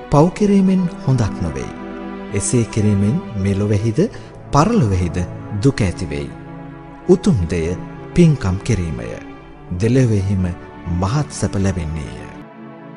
පව් කිරීමෙන් හොඳක් නොවේයි. එසේ කිරීමෙන් මෙලොවෙහිද පරලොවෙහිද දුක ඇතිවෙයි. උතුම් දෙය පින්කම් කිරීමය. දෙලොවෙහිම මහත් සැප ලැබෙන්නේය.